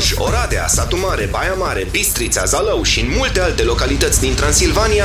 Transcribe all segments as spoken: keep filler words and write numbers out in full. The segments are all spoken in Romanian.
Cluj, Oradea, Satu Mare, Baia Mare, Bistrița, Zalău și în multe alte localități din Transilvania,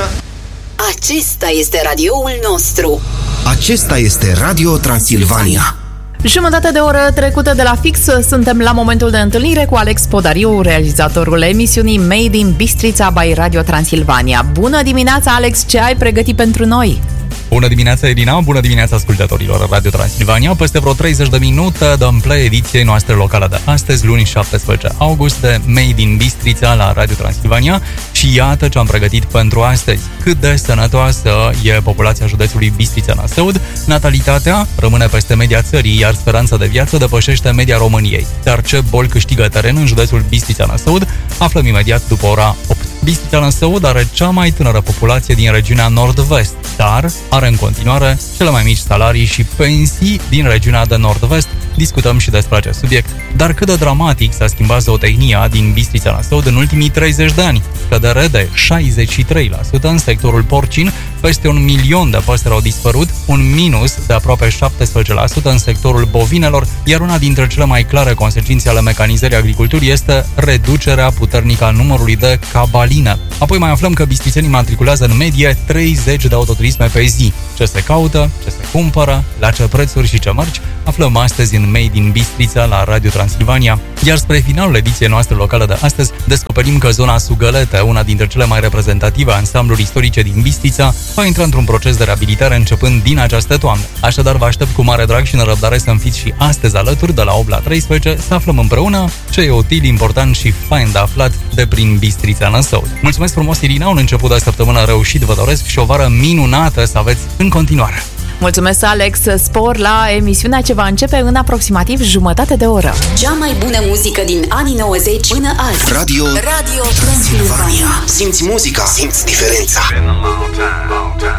acesta este radioul nostru. Acesta este Radio Transilvania. Jumătate de oră trecută de la fix, suntem la momentul de întâlnire cu Alex Podariu, realizatorul emisiunii Made in Bistrița by Radio Transilvania. Bună dimineața, Alex, ce ai pregătit pentru noi? Bună dimineața, Irina, bună dimineața ascultătorilor Radio Transilvania. Peste vreo treizeci de minute dăm play ediției noastre locale de astăzi, luni șaptesprezece august, de Made in Bistrița la Radio Transilvania. Și iată ce am pregătit pentru astăzi. Cât de sănătoasă e populația județului Bistrița-Năsăud, natalitatea rămâne peste media țării, iar speranța de viață depășește media României. Dar ce boli câștigă teren în județul Bistrița-Năsăud, aflăm imediat după ora opt. Bistrița-Năsăud are cea mai tânără populație din regiunea nord-vest, dar are în continuare cele mai mici salarii și pensii din regiunea de nord-vest. Discutăm și despre acest subiect. Dar cât de dramatic s-a schimbat zootehnia din Bistrița-Năsăud în ultimii treizeci de ani. Scădere de șaizeci și trei la sută în sectorul porcin, peste un milion de păsări au dispărut, un minus de aproape șaptesprezece la sută în sectorul bovinelor, iar una dintre cele mai clare consecințe ale mecanizării agriculturii este reducerea puternică a numărului de cabaline. Apoi mai aflăm că bistrițenii matriculează în medie treizeci de autoturisme pe zi. Ce se caută, ce se cumpără, la ce prețuri și ce mărci, aflăm astăzi în Made in Bistrița la Radio Transilvania. Iar spre finalul ediției noastre locale de astăzi, descoperim că zona Sugălete, una dintre cele mai reprezentative ansambluri istorice din Bistrița, va intra într-un proces de reabilitare începând din această toamnă. Așadar, vă aștept cu mare drag și nerăbdare să-mi fiți și astăzi alături, de la opt la treisprezece, să aflăm împreună ce e util, important și fain de aflat de prin Bistrița-Năsăud. Mulțumesc frumos, Irina, un început de săptămână reușit vă doresc și o vară minunată să aveți în continuare. Mulțumesc, Alex, spor la emisiunea ce va începe în aproximativ jumătate de oră. Cea mai bună muzică din anii nouăzeci până azi. Radio, Radio Transilvania. Simți muzica, simți diferența.